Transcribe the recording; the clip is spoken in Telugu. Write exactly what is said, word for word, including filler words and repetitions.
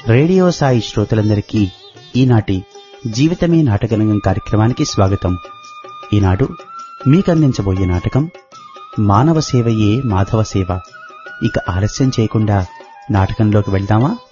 రేడియో సాయి శ్రోతలందరికీ ఈనాటి జీవితమే నాటకరంగం కార్యక్రమానికి స్వాగతం. ఈనాడు మీకందించబోయే నాటకం మానవ సేవయే మాధవ సేవ. ఇక ఆలస్యం చేయకుండా నాటకంలోకి వెళ్దామా?